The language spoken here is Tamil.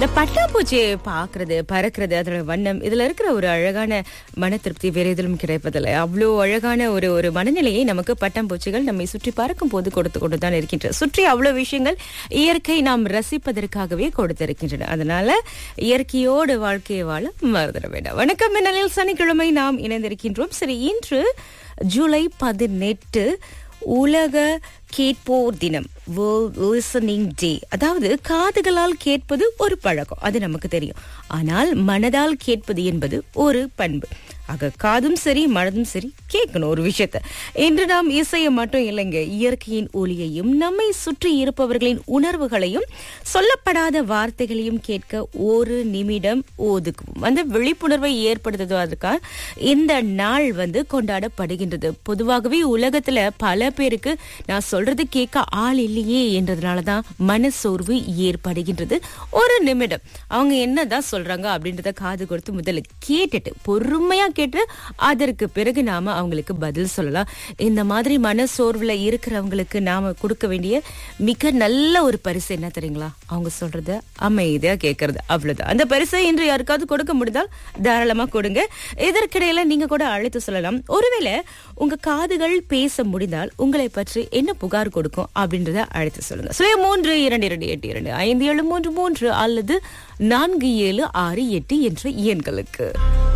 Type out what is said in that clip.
இந்த பட்டாம்பூச்சியை பாக்குறது, பறக்கிறது, அதோட வண்ணம், இதுல இருக்கிற ஒரு அழகான மன திருப்தி வேற எதிலும் கிடைப்பதில்லை. அவ்வளோ அழகான ஒரு மனநிலையை நமக்கு பட்டாம்பூச்சிகள் நம்மை சுற்றி பறக்கும் போது கொடுத்து கொண்டுதான் இருக்கின்றன. சுற்றி அவ்வளவு விஷயங்கள் இயற்கை நாம் ரசிப்பதற்காகவே கொடுத்திருக்கின்றன. அதனால இயற்கையோடு வாழ்க்கையை வாழ மறந்துட வேண்டாம். வணக்கம், மின்னலில் சனிக்கிழமை நாம் இணைந்திருக்கின்றோம். சரி, இன்று ஜூலை 18 உலக கேட்போர் தினம், வேர்ல்ட் லிசனிங் டே. அதாவது காதுகளால் கேட்பது ஒரு பழக்கம், அது நமக்கு தெரியும். ஆனால் மனதால் கேட்பது என்பது ஒரு பண்பு. ஆக காதும் சரி மனதும் சரி கேட்கணும் ஒரு விஷயத்த. இன்று நாம் இசையை மட்டும் இல்லைங்க, இயற்கையின் ஒலியையும் நம்மை சுற்றி இருப்பவர்களின் உணர்வுகளையும் சொல்லப்படாத வார்த்தைகளையும் கேட்க ஒரு நிமிடம் ஒதுக்குவோம். அந்த விழிப்புணர்வை ஏற்படுத்துவதற்காக இந்த நாள் கொண்டாடப்படுகின்றது. பொதுவாகவே உலகத்துல பல பேருக்கு நான் சொல்றது கேட்க ஆள் இல்லையே என்றதுனாலதான் மனசோர்வு ஏற்படுகின்றது. ஒரு நிமிடம் அவங்க என்னதான் சொல்றாங்க அப்படின்றத காது கொடுத்து முதல்ல கேட்டுட்டு, பொறுமையா கேட்டு, அதற்கு பிறகு நாம அவங்களுக்கு பதில் சொல்லலாம். இந்த மாதிரி மனசோர்வுல இருக்கிறவங்களுக்கு நாம கொடுக்க வேண்டிய மிக நல்ல ஒரு பரிசு என்ன தெரியுங்களா? அவங்க சொல்றத அமைதியா கேட்கறது, அவ்வளவுதான். அந்த பரிசை இன்று யாருக்காவது கொடுக்க முடிந்தால் தாராளமா கொடுங்க. இதற்கிடையில நீங்க கூட அழைத்து சொல்லலாம். ஒருவேளை உங்க காதுகள் பேச முடிந்தால் உங்களை பற்றி என்ன புகார் கொடுக்கும் அப்படின்றத அழைத்து சொல்லுங்க. 322282573 அல்லது 4768 என்ற எண்களுக்கு.